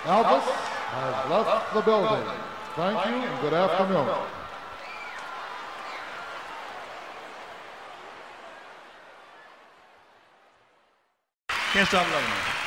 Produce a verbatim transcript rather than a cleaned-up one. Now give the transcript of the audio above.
Albus has left the building. Thank you and good afternoon. Can't stop loving it.